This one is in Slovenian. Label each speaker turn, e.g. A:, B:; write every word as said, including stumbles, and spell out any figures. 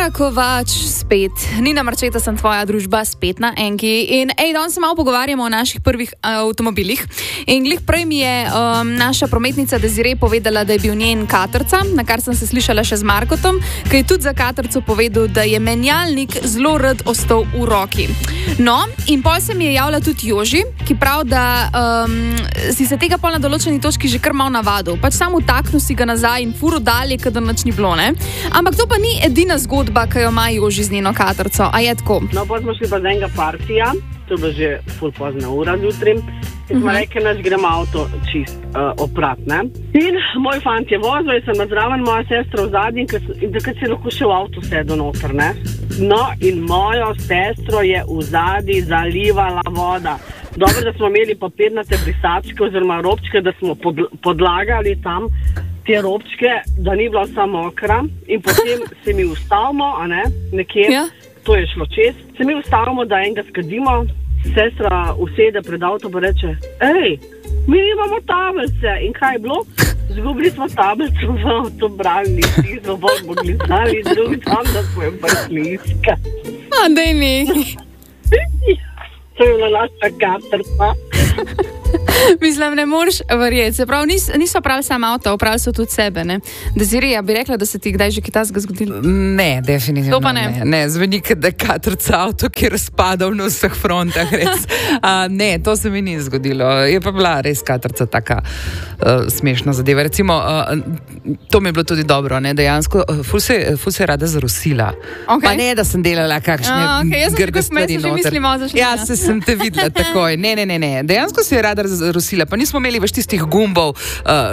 A: Nina Kovač spet. Nina Marčeta sem tvoja družba spet na Enki. In ej, danes se malo pogovarjamo o naših prvih avtomobilih. In glih prej mi je um, naša prometnica Desiree povedala, da je bil njen katrca, na kar sem se slišala še z Markotom, ki je tudi za katrco povedal, da je menjalnik zelo rad ostal v roki. No, in pol se mi je javila tudi Joži, ki pravi, da um, si se tega pol na določeni točki že kar malo navadil. Pač samo utaknil si ga nazaj in furo dalje, kadar nič ni bilo, ne? Ampak to pa ni edina zgodba, ki jo ima Joži z njeno katrco. A je tako?
B: No, pa smo šli pa z enega partija, to je bilo že ful pozna ura jutri. In smo uh-huh. rekli, naš gremo avto čist uh, oprat, ne? In moj fant je vozil, jaz sem nazraven, moja sestra v zadnji, in takrat si lahko še v avto sedel noter, ne? No, in mojo sestro je v zadnji zalivala voda. Dobro, da smo imeli papirnate brisačke oziroma robčke, da smo pod, podlagali tam te robčke, da ni bila vsa mokra. In potem se mi ustavimo, a ne, nekje, ja. To je šlo čez. Se mi ustavimo, da enega skadimo, sestra usede pred avto pa reče, ej, mi imamo tablice. In kaj je bilo? Zgubili smo tablico v avtobralni, smo bolj mogli znali drugi tam, da smo jo prišli iskati.
A: A, daj mi.
B: To je bila naša katrca.
A: Mislim, ne moreš verjeti. Se pravi, nis, niso pravili samo avto, pravili so tudi sebe, ne? Desiree, bi rekla, da se ti kdaj že kaj takega zgodilo?
C: Ne, definitivno
A: to pa ne.
C: ne. Ne, zveni, da je katrca avto, ki je razpadal na vseh frontah, res. uh, ne, to se mi ni zgodilo. Je pa bila res katrca taka uh, smešna zadeva. Recimo, uh, to mi je bilo tudi dobro, ne, dejansko, uh, ful se, ful se je rada zarusila. Okay. Pa ne, da sem delala kakšne
A: uh, okay.
C: grde stvari noter. Ja, se sem te videla takoj. Ne, ne, ne, ne. Dejansko se je rada zarusila, pa nismo imeli več tistih gumbov, uh,